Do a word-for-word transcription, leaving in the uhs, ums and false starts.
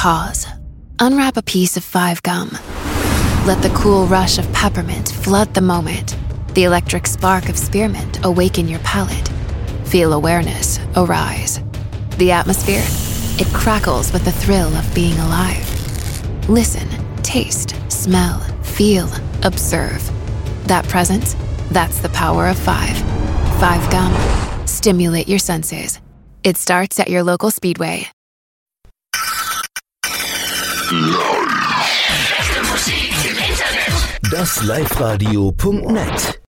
Pause. Unwrap a piece of Five Gum. Let the cool rush of peppermint flood the moment. The electric spark of spearmint awaken your palate. Feel awareness arise. The atmosphere, it crackles with the thrill of being alive. Listen, taste, smell, feel, observe. That presence, that's the power of five. Five Gum. Stimulate your senses. It starts at your local Speedway. Beste Musik im Internet. Das Live Radio Punkt net